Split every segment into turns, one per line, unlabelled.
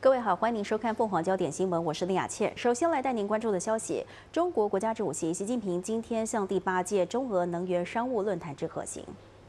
各位好，欢迎您收看凤凰焦点新闻，我是林雅倩。首先来带您关注的消息：中国国家主席习近平今天向第8届中俄能源商务论坛致贺信。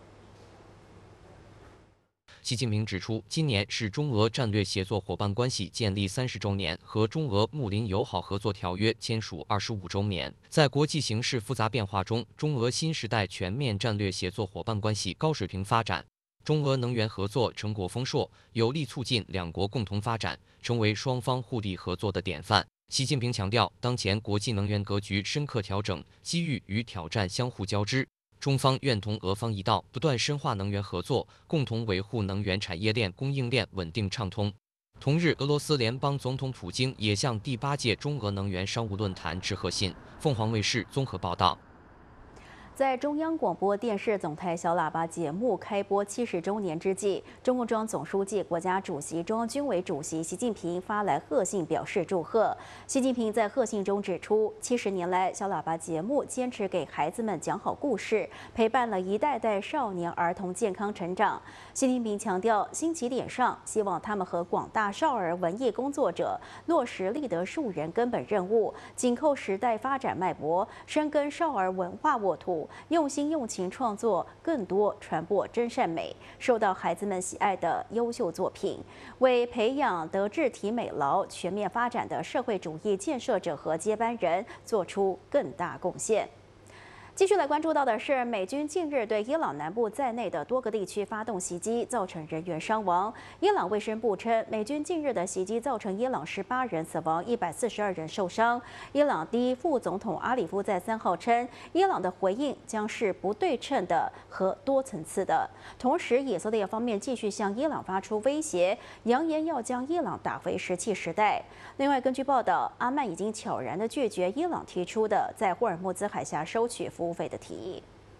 习近平指出，今年是中俄战略协作伙伴关系建立30周年和中俄睦邻友好合作条约签署25周年。在国际形势复杂变化中，中俄新时代全面战略协作伙伴关系高水平发展。中俄能源合作成果丰硕，有力促进两国共同发展，成为双方互利合作的典范。习近平强调，当前国际能源格局深刻调整，机遇与挑战相互交织。中方愿同俄方一道，不断深化能源合作，共同维护能源产业链供应链稳定畅通。同日，俄罗斯联邦总统普京也向第8届中俄能源商务论坛致贺信。凤凰卫视综合报道。
在中央广播电视总台小喇叭节目开播70周年之际，中共中央总书记、国家主席、中央军委主席习近平发来贺信，表示祝贺。习近平在贺信中指出，70年来，小喇叭节目坚持给孩子们讲好故事，陪伴了一代代少年儿童健康成长。习近平强调，新起点上，希望他们和广大少儿文艺工作者落实立德树人根本任务，紧扣时代发展脉搏，深耕少儿文化沃土。用心用情创作更多传播真善美，受到孩子们喜爱的优秀作品，为培养德智体美劳全面发展的社会主义建设者和接班人做出更大贡献。继续来关注到的是，美军近日对伊朗南部在内的多个地区发动袭击，造成人员伤亡。伊朗卫生部称，美军近日的袭击造成伊朗18人死亡，142人受伤。伊朗第一副总统阿里夫在3号称，伊朗的回应将是不对称的和多层次的。同时，以色列方面继续向伊朗发出威胁，扬言要将伊朗打回石器时代。另外，根据报道，阿曼已经悄然地拒绝伊朗提出的在霍尔木兹海峡收取服务费的提议。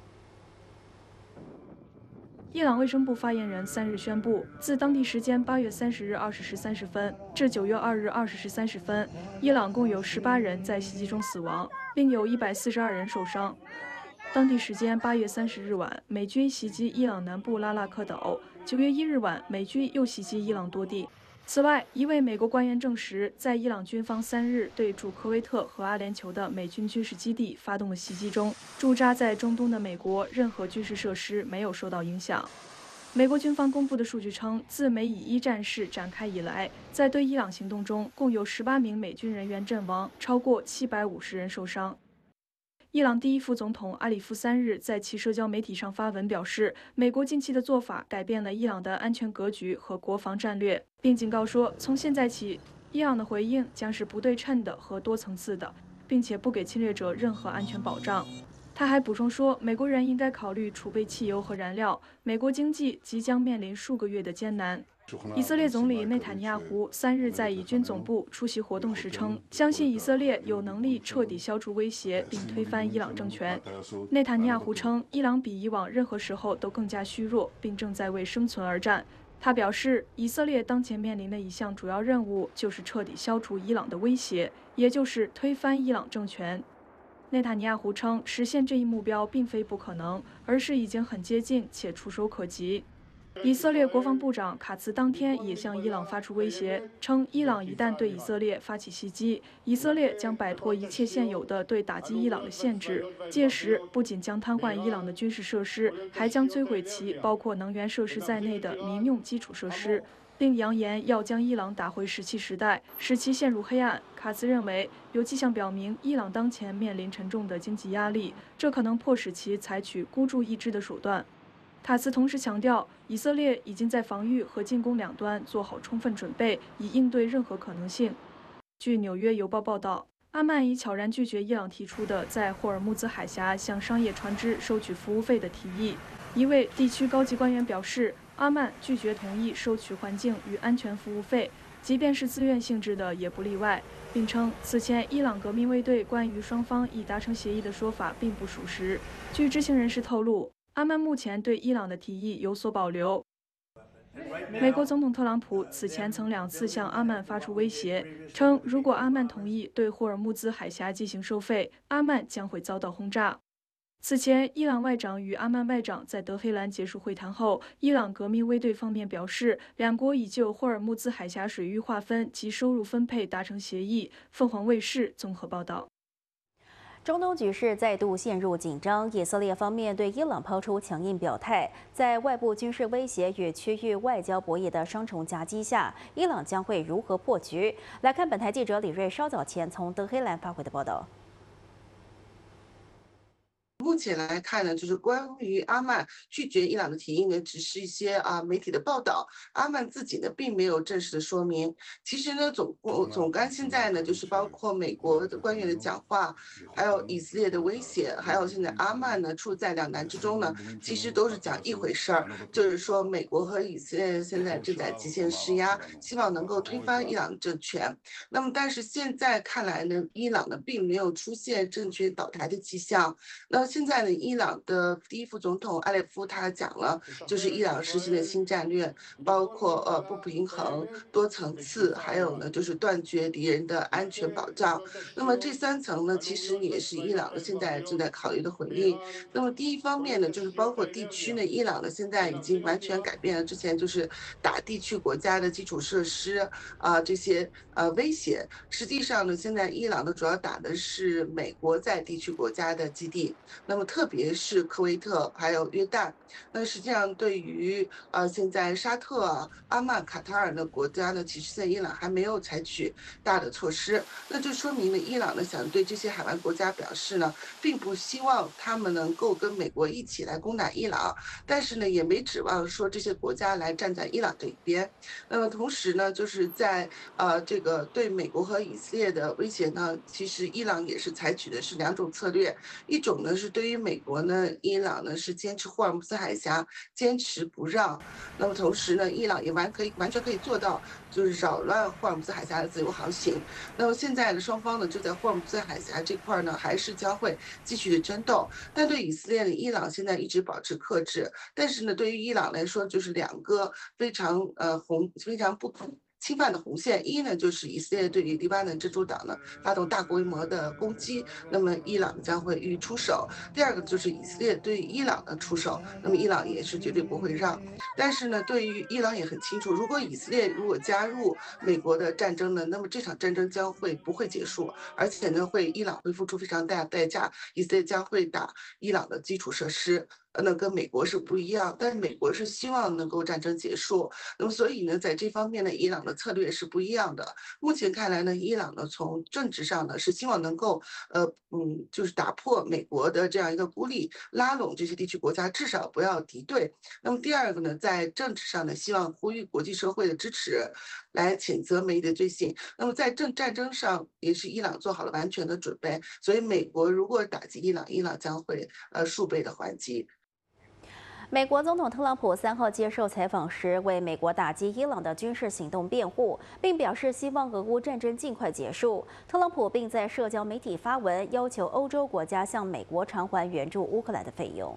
伊朗卫生部发言人3日宣布，自当地时间8月30日20时30分至9月2日20时30分，伊朗共有18人在袭击中死亡，另有142人受伤。当地时间8月30日晚，美军袭击伊朗南部拉纳克岛；9月1日晚，美军又袭击伊朗多地。此外，一位美国官员证实，在伊朗军方3日对驻科威特和阿联酋的美军军事基地发动的袭击中，驻扎在中东的美国任何军事设施没有受到影响。美国军方公布的数据称，自美以1战事展开以来，在对伊朗行动中，共有18名美军人员阵亡，超过750人受伤。伊朗第一副总统阿里夫3日在其社交媒体上发文表示，美国近期的做法改变了伊朗的安全格局和国防战略，并警告说，从现在起，伊朗的回应将是不对称的和多层次的，并且不给侵略者任何安全保障。他还补充说，美国人应该考虑储备汽油和燃料，美国经济即将面临数个月的艰难。以色列总理内塔尼亚胡3日在以军总部出席活动时称，相信以色列有能力彻底消除威胁并推翻伊朗政权。内塔尼亚胡称，伊朗比以往任何时候都更加虚弱，并正在为生存而战。他表示，以色列当前面临的一项主要任务就是彻底消除伊朗的威胁，也就是推翻伊朗政权。内塔尼亚胡称，实现这一目标并非不可能，而是已经很接近且触手可及。以色列国防部长卡茨当天也向伊朗发出威胁，称伊朗一旦对以色列发起袭击，以色列将摆脱一切现有的对打击伊朗的限制，届时不仅将瘫痪伊朗的军事设施，还将摧毁其包括能源设施在内的民用基础设施，并扬言要将伊朗打回石器时代，使其陷入黑暗。卡茨认为，有迹象表明伊朗当前面临沉重的经济压力，这可能迫使其采取孤注一掷的手段。卡茨同时强调，以色列已经在防御和进攻两端做好充分准备，以应对任何可能性。据《纽约邮报》报道，阿曼已悄然拒绝伊朗提出的在霍尔木兹海峡向商业船只收取服务费的提议。一位地区高级官员表示，阿曼拒绝同意收取环境与安全服务费，即便是自愿性质的也不例外，并称此前伊朗革命卫队关于双方已达成协议的说法并不属实。据知情人士透露，阿曼目前对伊朗的提议有所保留。美国总统特朗普此前曾2次向阿曼发出威胁，称如果阿曼同意对霍尔木兹海峡进行收费，阿曼将会遭到轰炸。 此前，伊朗外长与阿曼外长在德黑兰结束会谈后，伊朗革命卫队方面表示，两国已就霍尔木兹海峡水域划分及收入分配达成协议。凤凰卫视综合报道。
中东局势再度陷入紧张，以色列方面对伊朗抛出强硬表态，在外部军事威胁与区域外交博弈的双重夹击下，伊朗将会如何破局？来看本台记者李瑞稍早前从德黑兰发回的报道。
目前来看呢，就是关于阿曼拒绝伊朗的提议呢，只是一些媒体的报道，阿曼自己呢并没有正式的说明。其实呢，总干现在呢，就是包括美国的官员的讲话，还有以色列的威胁，还有现在阿曼呢处在两难之中呢，其实都是讲一回事儿，就是说美国和以色列现在正在极限施压，希望能够推翻伊朗政权。那么，但是现在看来呢，伊朗呢并没有出现政权倒台的迹象。那现在呢，伊朗的第一副总统阿列夫他讲了，就是伊朗实行的新战略，包括不平衡、多层次，还有呢就是断绝敌人的安全保障。那么这三层呢，其实也是伊朗现在正在考虑的回应。那么第一方面呢，就是包括地区呢，伊朗呢现在已经完全改变了之前就是打地区国家的基础设施这些威胁。实际上呢，现在伊朗呢主要打的是美国在地区国家的基地。那么特别是科威特还有约旦，那实际上对于现在沙特、阿曼、卡塔尔的国家呢，其实现在伊朗还没有采取大的措施，那就说明了伊朗呢想对这些海湾国家表示呢，并不希望他们能够跟美国一起来攻打伊朗，但是呢也没指望说这些国家来站在伊朗这一边。那么同时呢，就是在这个对美国和以色列的威胁呢，其实伊朗也是采取的是两种策略，一种呢是对于美国呢，伊朗呢是坚持霍尔木兹海峡，坚持不让。那么同时呢，伊朗也完全可以做到，就是扰乱霍尔木兹海峡的自由航行。那么现在呢，双方呢就在霍尔木兹海峡这块呢，还是将会继续的争斗。但对以色列呢，伊朗现在一直保持克制。但是呢，对于伊朗来说，就是两个非常不可侵犯的红线，一呢就是以色列对于黎巴嫩真主党呢发动大规模的攻击，那么伊朗将会予以出手；第二个就是以色列对于伊朗的出手，那么伊朗也是绝对不会让。但是呢，对于伊朗也很清楚，如果以色列加入美国的战争呢，那么这场战争不会结束，而且呢伊朗会付出非常大的代价，以色列将会打伊朗的基础设施。那跟美国是不一样，但是美国是希望能够战争结束，那么所以呢，在这方面呢，伊朗的策略是不一样的。目前看来呢，伊朗呢从政治上呢是希望能够就是打破美国的这样一个孤立，拉拢这些地区国家，至少不要敌对。那么第二个呢，在政治上呢，希望呼吁国际社会的支持，来谴责美的罪行。那么在战争上，也是伊朗做好了完全的准备。所以美国如果打击伊朗，伊朗将会数倍的还击。
美国总统特朗普3号接受采访时，为美国打击伊朗的军事行动辩护，并表示希望俄乌战争尽快结束。特朗普并在社交媒体发文，要求欧洲国家向美国偿还援助乌克兰的费用。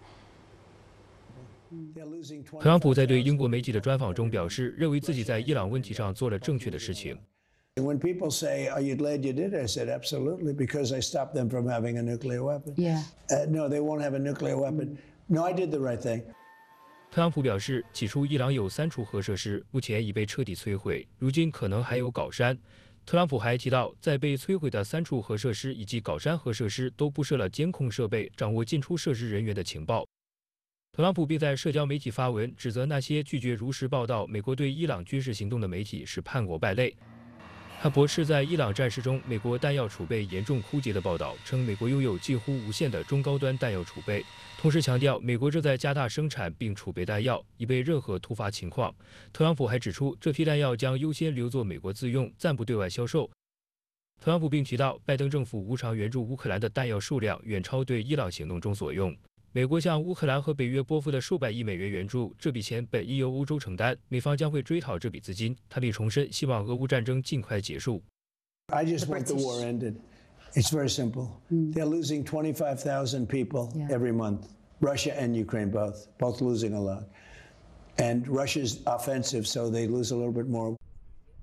特朗普在对英国媒体的专访中表示，认为自己在伊朗问题上做了正确的事情。
When people say, "Are you glad you did it?" I said, "Absolutely, because I stopped them from having a nuclear weapon."
Yeah.
No, they won't have a nuclear weapon. No, I did the right thing.
特朗普表示，起初伊朗有3处核设施，目前已被彻底摧毁，如今可能还有镐山。特朗普还提到，在被摧毁的3处核设施以及镐山核设施都布设了监控设备，掌握进出设施人员的情报。特朗普并在社交媒体发文，指责那些拒绝如实报道美国对伊朗军事行动的媒体是叛国败类。他驳斥在伊朗战事中美国弹药储备严重枯竭的报道，称美国拥有几乎无限的中高端弹药储备，同时强调美国正在加大生产并储备弹药，以备任何突发情况。特朗普还指出，这批弹药将优先留作美国自用，暂不对外销售。特朗普并提到，拜登政府无偿援助乌克兰的弹药数量远超对伊朗行动中所用。美国向乌克兰和北约拨付的数百亿美元援助，这笔钱本应由欧洲承担，美方将会追讨这笔资金。他并重申，希望俄乌战争尽快结束。
I just want the war ended. It's very simple. They're losing 25,000 people every month. Russia and Ukraine both losing a lot. And Russia's offensive, so they lose a little bit more.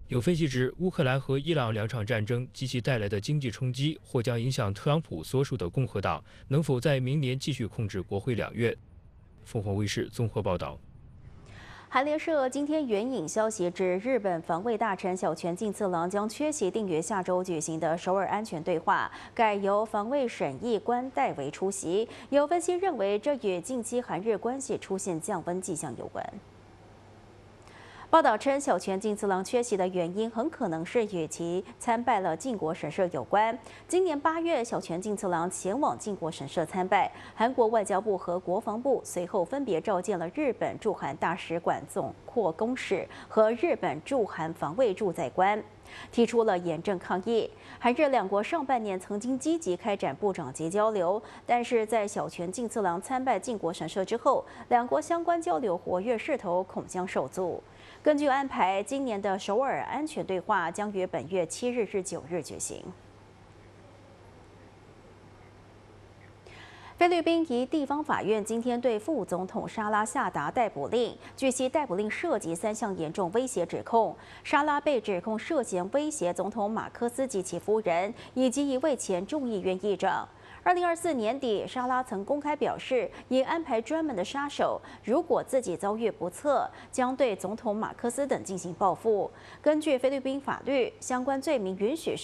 有分析指，乌克兰和伊朗两场战争及其带来的经济冲击，或将影响特朗普所属的共和党能否在明年继续控制国会两院。凤凰卫视综合报道。
韩联社今天援引消息指，日本防卫大臣小泉进次郎将缺席定于下周举行的首尔安全对话，改由防卫审议官代为出席。有分析认为，这与近期韩日关系出现降温迹象有关。报道称，小泉进次郎缺席的原因很可能是与其参拜了靖国神社有关。今年8月，小泉进次郎前往靖国神社参拜，韩国外交部和国防部随后分别召见了日本驻韩大使馆总括公使和日本驻韩防卫驻在官，提出了严正抗议。韩日两国上半年曾经积极开展部长级交流，但是在小泉进次郎参拜靖国神社之后，两国相关交流活跃势头恐将受阻。根据安排，今年的首尔安全对话将于本月7日至9日举行。菲律宾一地方法院今天对副总统沙拉下达逮捕令，据悉逮捕令涉及3项严重威胁指控。沙拉被指控涉嫌威胁总统马克思及其夫人，以及一位前众议院议长。2024年底，沙拉曾公开表示，已安排专门的杀手，如果自己遭遇不测，将对总统马克思等进行报复。根据菲律宾法律，相关罪名允许